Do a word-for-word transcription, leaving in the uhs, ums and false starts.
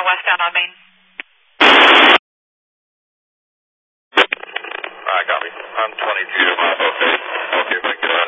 westbound on Main. Alright, copy. I'm twenty-two to my okay. Okay, if I can get out.